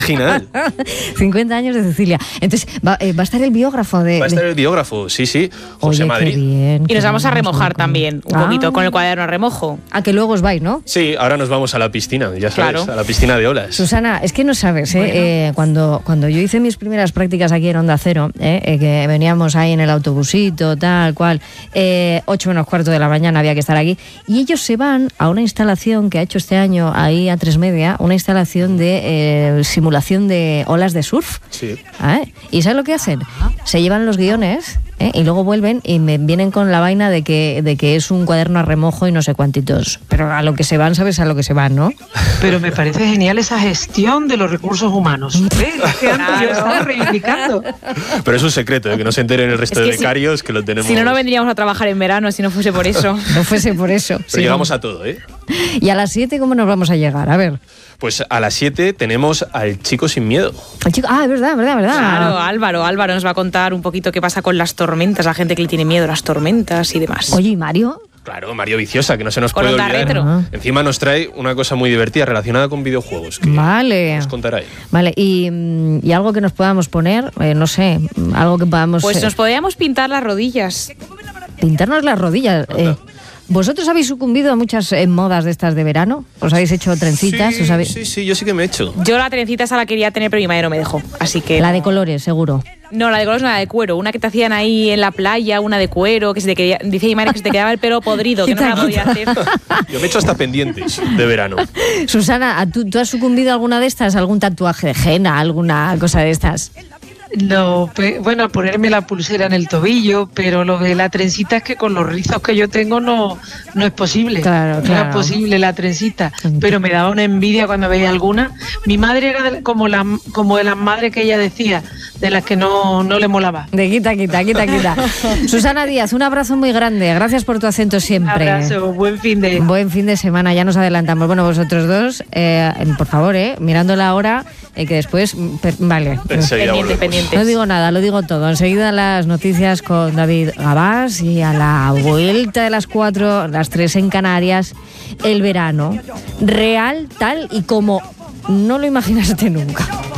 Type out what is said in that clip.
Original. 50 años de Cecilia. Entonces, va a estar el biógrafo de... Va a estar el biógrafo, sí. José Oye, Madrid. qué bien, Y nos vamos a bien, remojar también, un poquito, con el cuaderno a remojo. A que luego os vais, ¿no? Sí, ahora nos vamos a la piscina, ya sabes, Claro. a la piscina de olas. Susana, es que no sabes, cuando yo hice mis primeras prácticas aquí en Onda Cero, que veníamos ahí en el autobusito, tal cual, 8 menos cuarto de la mañana había que estar aquí, y ellos se van a una instalación que ha hecho este año ahí a 3 Media, una instalación de simulación de olas de surf. Sí. ¿Y sabes lo que hacen? Se llevan los guiones y luego vuelven y me vienen con la vaina de que es un cuaderno a remojo y no sé cuántitos. Pero a lo que se van, sabes a lo que se van, ¿no? Pero me parece genial esa gestión de los recursos humanos. ¿Ves? Que antes yo estaba reivindicando. Pero es un secreto, que no se enteren el resto Es que de becarios, que lo tenemos. Si no, no vendríamos a trabajar en verano, si no fuese por eso. No fuese por eso. Pero Sí. llegamos a todo, Y a las 7, ¿cómo nos vamos a llegar? A ver. Pues a las 7 tenemos al Chico Sin Miedo. El chico, es verdad. Claro, Álvaro nos va a contar un poquito qué pasa con las tormentas, la gente que le tiene miedo a las tormentas y demás. Oye, ¿y Mario? Claro, Mario Viciosa, que no se nos Con puede Onda olvidar. Retro. Encima nos trae una cosa muy divertida relacionada con videojuegos. Que Vale. nos contará él. Vale, y algo que nos podamos poner, no sé, algo que podamos... Pues nos podríamos pintar las rodillas. pintarnos las rodillas. ¿Vosotros habéis sucumbido a muchas modas de estas de verano? ¿Os habéis hecho trencitas? Sí, sí, yo sí que me he hecho. Yo la trencita esa la quería tener, pero mi madre no me dejó. Así que... La de colores, seguro. No, la de colores no, la de cuero. Una que te hacían ahí en la playa, una de cuero, que se te quería, dice mi madre que se te quedaba el pelo podrido, que no me la podía hacer. Yo me he hecho hasta pendientes de verano. Susana, ¿tú has sucumbido a alguna de estas? ¿Algún tatuaje de henna? ¿Alguna cosa de estas? No, bueno, ponerme la pulsera en el tobillo, pero lo de la trencita es que con los rizos que yo tengo no es posible. Claro. No es posible la trencita, pero me daba una envidia cuando veía alguna. Mi madre era como de las madres que ella decía, de las que no le molaba. De quita. Susana Díaz, un abrazo muy grande. Gracias por tu acento siempre. Un abrazo, buen fin de semana, ya nos adelantamos. Bueno, vosotros dos, por favor, mirando la hora, que después... Vale. Pendientes. No digo nada, lo digo todo. Enseguida las noticias con David Gabás y a la vuelta de las 4, las 3 en Canarias, el verano real, tal y como no lo imaginaste nunca.